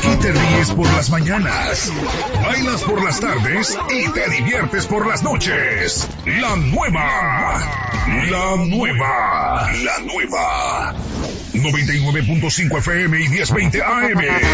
Aquí te ríes por las mañanas, bailas por las tardes y te diviertes por las noches. La nueva 99.5 FM y 1020 AM.